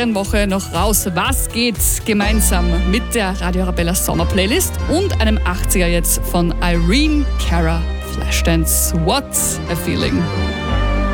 Ferienwoche noch raus. Was geht's gemeinsam mit der Radio Arabella Sommer-Playlist und einem 80er jetzt von Irene Cara, Flashdance, What's a Feeling.